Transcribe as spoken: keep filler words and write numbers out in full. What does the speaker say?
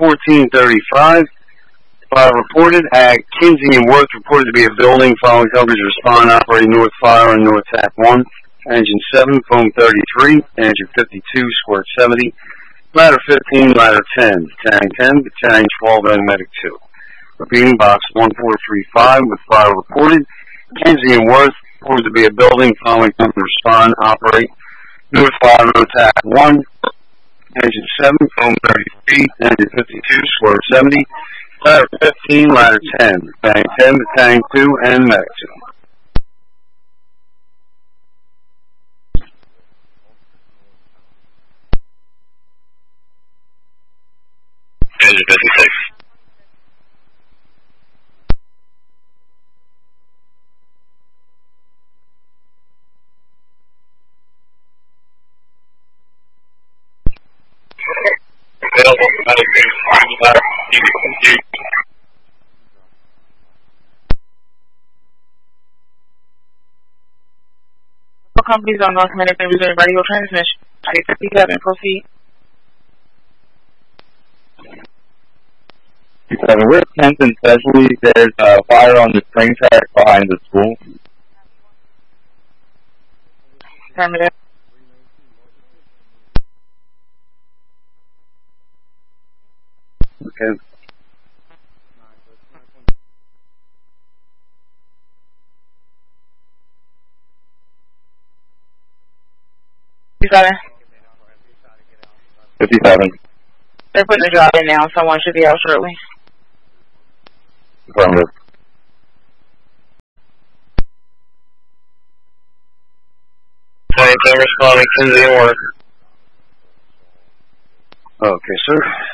fourteen thirty-five. Fire reported at Kinsey and Worth, reported to be a building. Following coverage, respond operating North Fire and North Tack one. Engine seven, foam thirty-three. Engine fifty-two, squirt seventy. Ladder fifteen, ladder ten. Battalion ten, battalion twelve, and medic two. Repeating, box one four three five with fire reported. Kinsey and Worth, reported to be a building. Following coverage, respond operate North Fire, North Tack one. Engine seven, foam thirty-three. Engine fifty-two, squirt seventy. Ladder fifteen, ladder ten, battalion ten, battalion two, and medic two. Engine fifty-six. Available medic two, ladder fifteen. Companies on North Atlantic and reserve radio transmission. eight fifty-seven, proceed. fifty-seven, we're at tenth and Sedgley. There's a fire on the train track behind the school. Affirmative. Okay. fifty-seven. fifty-seven. They're putting the job in now. Someone should be out shortly. Affirmative. Battalion ten responding, Kinsey and Worth. Okay, sir.